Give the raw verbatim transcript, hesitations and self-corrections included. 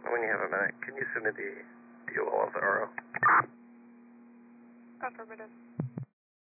When you have a minute, can you send me the D O L of the R O? Affirmative.